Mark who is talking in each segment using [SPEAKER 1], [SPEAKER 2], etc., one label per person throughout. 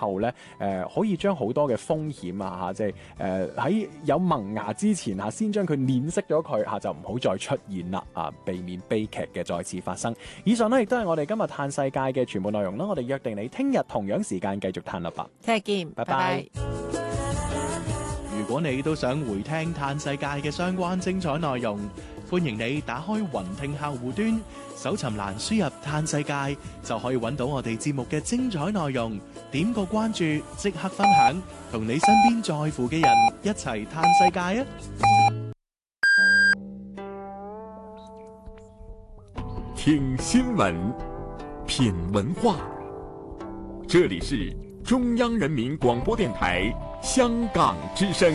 [SPEAKER 1] 後咧，可以將好多嘅風險啊，即係喺有萌芽之前啊，先將佢碾熄咗佢就唔好再出現啦避免悲劇嘅再次發生。以上呢，亦都係我哋今日嘆世界嘅全部內容啦。我哋約定你聽日同樣時間繼續嘆啦吧。
[SPEAKER 2] 聽日見，拜拜。
[SPEAKER 3] 如果你都想回聽嘆世界嘅相關精彩內容，歡迎你打開雲聽客戶端，搜尋欄輸入嘆世界，就可以揾到我哋節目嘅精彩內容。點個關注，即刻分享，同你身邊在乎嘅人一齊嘆世界啊！
[SPEAKER 4] 聽新聞，品文化，這裡是中央人民廣播電台香港之聲。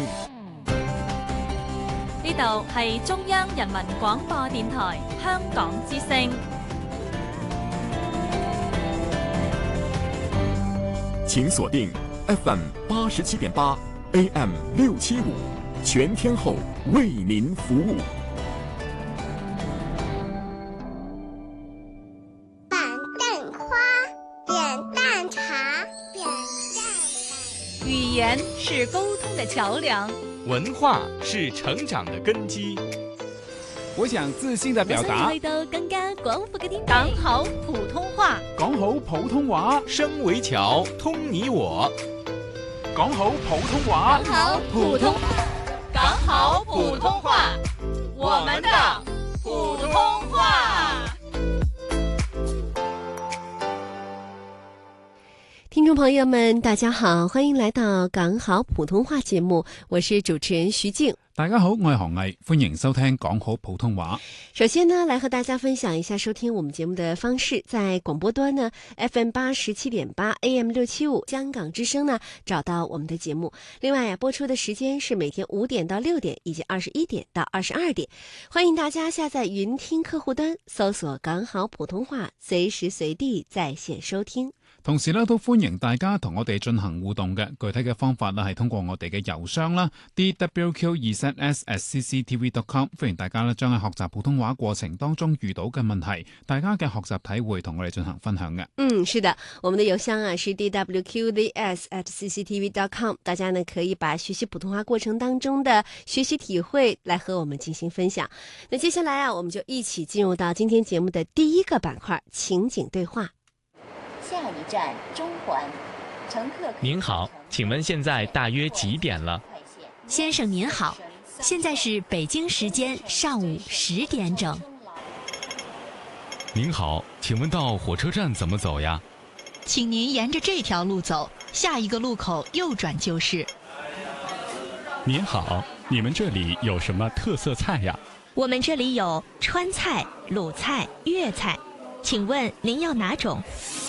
[SPEAKER 5] 呢度係中央人民廣播電台香港之聲。
[SPEAKER 4] 請鎖定 FM 87.8 AM 675，全天候為您服務。
[SPEAKER 6] 板凳花，扁担茶，扁担。
[SPEAKER 5] 語言是溝通的橋樑，
[SPEAKER 7] 文化是成長的根基。
[SPEAKER 8] 我想自信地表達，
[SPEAKER 5] 去到更加廣闊嘅天地。講好普通話，
[SPEAKER 8] 講好普通話，
[SPEAKER 7] 聲為橋，通你我。
[SPEAKER 8] 講好普通話，
[SPEAKER 5] 講好普通，講好普通話，我們的普通話。
[SPEAKER 2] 聽眾朋友們，大家好，歡迎來到港好普通話節目，我是主持人徐靜。
[SPEAKER 8] 大家好，我係韓毅，歡迎收聽講好普通話。
[SPEAKER 2] 首先呢，來和大家分享一下收聽我們節目的方式。在廣播端呢 FM 87.8 AM 675香港之聲呢找到我們的節目。另外播出的時間是每天5點到6點以及21點到22點。歡迎大家下載雲聽客戶端，搜索港好普通話，隨時隨地在線收聽。
[SPEAKER 8] 同時咧，都歡迎大家同我哋進行互動嘅。具體嘅方法咧，係通過我哋嘅郵箱啦 dwq2zs@cctv.com。歡迎大家咧，將喺學習普通話過程當中遇到嘅問題，大家嘅學習體會同我哋進行分享嘅。
[SPEAKER 2] 是的，我們的郵箱是 dwqzs@cctv.com。大家呢可以把學習普通話過程當中的學習體會來和我們進行分享。那接下來我們就一起進入到今天節目的第一個板塊——情景對話。
[SPEAKER 9] 下一站中環，乘客。
[SPEAKER 7] 您好，請問現在大約幾點了？
[SPEAKER 5] 先生您好，現在是北京時間上午10點整。
[SPEAKER 7] 您好，請問到火車站怎麼走呀？
[SPEAKER 10] 請您沿着這條路走，下一個路口右轉就是。
[SPEAKER 7] 您好，你們這裡有什麼特色菜呀？
[SPEAKER 5] 我們這裡有川菜、魯菜、粵菜，請問您要哪種？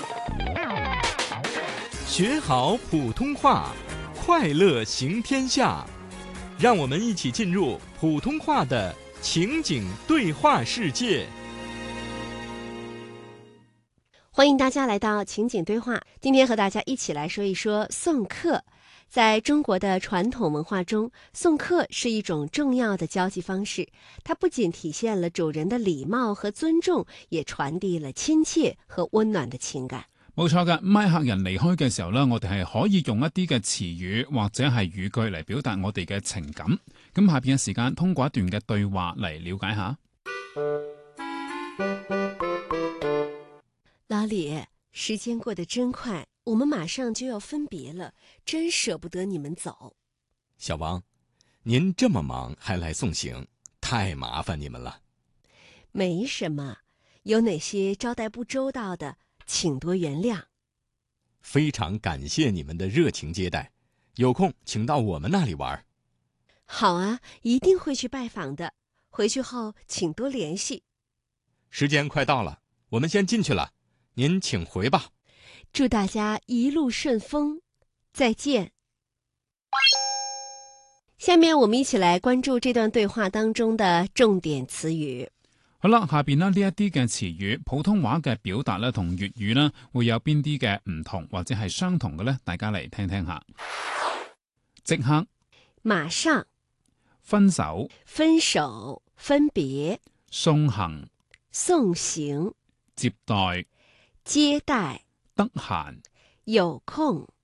[SPEAKER 7] 學好普通話，快樂行天下。讓我們一起進入普通話的情景對話世界。
[SPEAKER 2] 歡迎大家來到情景對話，今天和大家一起來說一說送客。在中國的傳統文化中，送客是一種重要的交際方式，它不僅體現了主人的禮貌和尊重，也傳遞了親切和溫暖的情感。
[SPEAKER 8] 冇錯嘅，喺客人離開嘅時候呢，我哋係可以用一啲嘅詞語或者係語句嚟表達我哋嘅情感。咁下邊嘅時間，通過一段嘅對話嚟了解下。
[SPEAKER 2] 老李，時間過得真快，我們馬上就要分別了，真捨不得你們走。
[SPEAKER 11] 小王，您這麼忙還來送行，太麻煩你們了。
[SPEAKER 2] 沒什麼，有哪些招待不周到的，請多原諒。
[SPEAKER 11] 非常感謝你們的熱情接待，有空請到我們那裡玩。
[SPEAKER 2] 好啊，一定會去拜訪的，回去後請多聯繫。
[SPEAKER 11] 時間快到了，我們先進去了，您請回吧。
[SPEAKER 2] 祝大家一路順風，再見。下面我們一起來關注這段對話當中的重點詞語。
[SPEAKER 8] 好啦，下邊呢一啲嘅詞語，普通話嘅表達咧同粵語呢會有邊啲嘅唔同或者係相同嘅呢？大家嚟聽聽下。即刻、
[SPEAKER 2] 馬上、
[SPEAKER 8] 分手、
[SPEAKER 2] 分手、分別、
[SPEAKER 8] 送行、
[SPEAKER 2] 送行、
[SPEAKER 8] 接待、
[SPEAKER 2] 接待、
[SPEAKER 8] 得閒、
[SPEAKER 2] 有空、